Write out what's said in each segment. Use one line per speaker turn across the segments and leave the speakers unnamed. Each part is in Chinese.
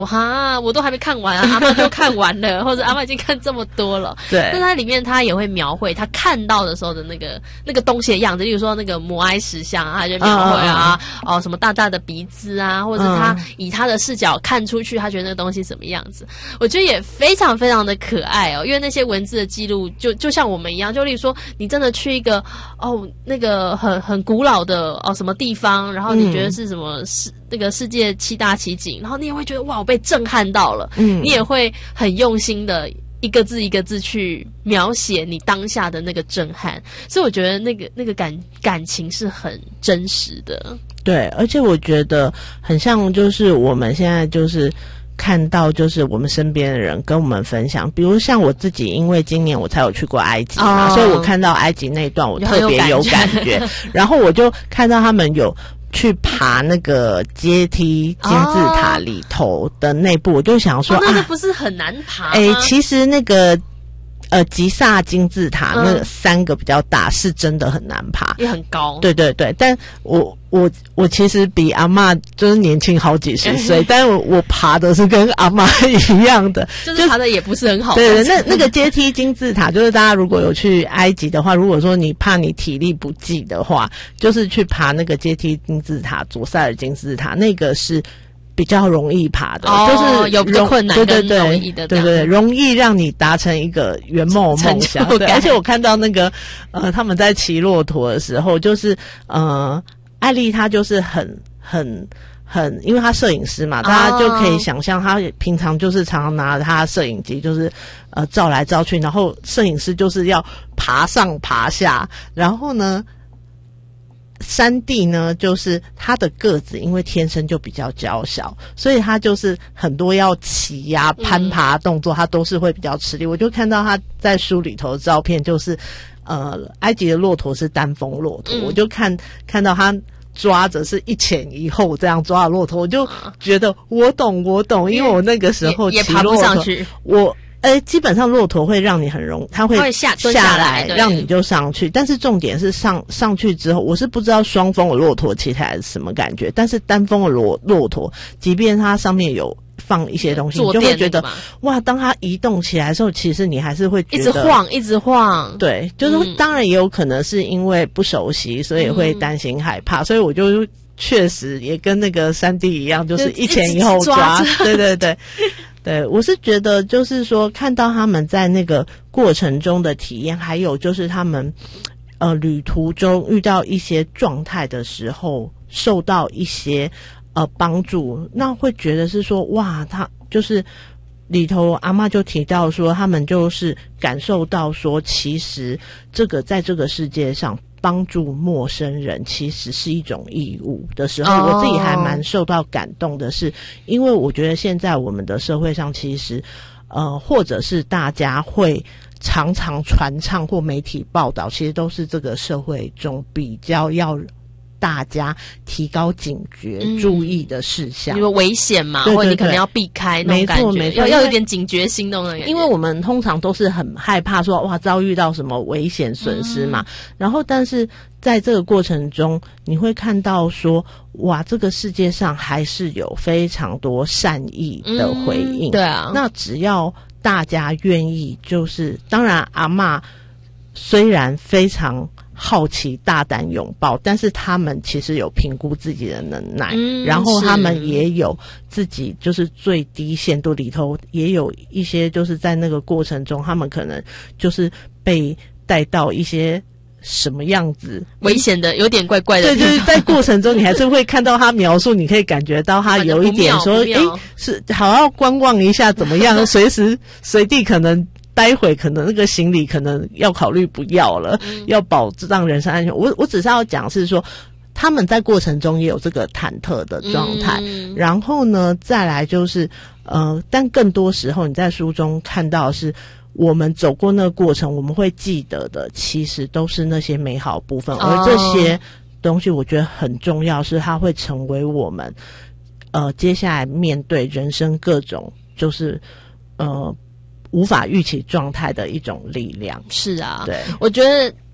哇，我都还没看完啊，阿嬷就看完了，或者阿嬷已经看这么多了。
对，
那它里面它也会描绘他看到的时候的那个东西的样子，例如说那个摩埃石像啊，他就描绘啊，什么大大的鼻子啊，或者他以他的视角看出去，他觉得那个东西什么样子，我觉得也非常非常的可爱哦。因为那些文字的记录就像我们一样，就例如说你真的去一个那个很古老的什么地方，然后你觉得是什么那个世界7大奇景，然后你也会觉得哇，我被震撼到了，你也会很用心的一个字一个字去描写你当下的那个震撼，所以我觉得那个感情是很真实的。
对，而且我觉得很像就是我们现在就是看到就是我们身边的人跟我们分享，比如像我自己，因为今年我才有去过埃及嘛，所以我看到埃及那一段我特别有感觉，然后我就看到他们有去爬那个阶梯金字塔里头的内部，我就想说
那不是很难爬吗？
其实那个吉萨金字塔那3个比较大，是真的很难爬，
也很高。
对对对，但我其实比阿嬷就是年轻好几十岁，但是我爬的是跟阿嬷一样的，
就是爬的也不是很好。
对对，那个阶梯金字塔，就是大家如果有去埃及的话，如果说你怕你体力不济的话，就是去爬那个阶梯金字塔，左塞尔金字塔，那个是比较容易爬的，就是
有比较困难跟容易的，
对对对，容易让你达成一个圆梦想。对，而且我看到那个他们在骑骆驼的时候，就是艾丽她就是很，因为她摄影师嘛，大家就可以想象她平常就是常常拿着她的摄影机，就是照来照去，然后摄影师就是要爬上爬下，然后呢。山地呢，就是他的个子，因为天生就比较娇小，所以他就是很多要骑呀、攀爬动作，他都是会比较吃力。我就看到他在书里头的照片，就是埃及的骆驼是单峰骆驼，我就看到他抓着是一前一后这样抓的骆驼，我就觉得我懂，因为我那个时候骑骆驼，也爬不上去，基本上骆驼会让你很容易，它会下来让你就上去，但是重点是上去之后，我是不知道双峰的骆驼骑起来是什么感觉，但是单峰的骆驼，即便它上面有放一些东西，你就会觉得哇，当它移动起来的时候，其实你还是会觉得
一直晃，
对，就是当然也有可能是因为不熟悉，所以会担心害怕，所以我就确实也跟那个山地一样，就是一前一后抓，对对对。对，我是觉得就是说看到他们在那个过程中的体验，还有就是他们旅途中遇到一些状态的时候受到一些帮助，那会觉得是说哇，他就是里头阿嬷就提到说他们就是感受到说其实这个在这个世界上帮助陌生人其实是一种义务的时候，我自己还蛮受到感动的是，因为我觉得现在我们的社会上其实或者是大家会常常传唱或媒体报道，其实都是这个社会中比较要大家提高警觉、注意的事项，因
为危险嘛，
对对对，
或者你可能要避开那种感觉，
没错，
要有点警觉心那种感觉。
因为我们通常都是很害怕说哇遭遇到什么危险损失嘛，然后但是在这个过程中，你会看到说哇，这个世界上还是有非常多善意的回应，
对啊，
那只要大家愿意，就是当然阿嬷虽然非常好奇大胆拥抱，但是他们其实有评估自己的能耐，然后他们也有自己就是最低限度里头也有一些就是在那个过程中他们可能就是被带到一些什么样子
危险的有点怪怪的，
对，就是在过程中你还是会看到他描述，你可以感觉到他有一点说是好要观望一下怎么样随时随地可能待会可能那个行李可能要考虑不要了，要保障人身安全。我只是要讲是说他们在过程中也有这个忐忑的状态，然后呢再来就是但更多时候你在书中看到的是我们走过那个过程，我们会记得的其实都是那些美好部分，而这些东西我觉得很重要，是它会成为我们接下来面对人生各种就是无法预期状态的一种力量。
是啊，
对，
我觉得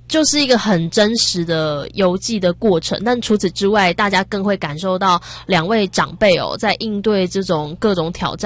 就是一个很真实的游记的过程，但除此之外，大家更会感受到两位长辈在应对这种各种挑战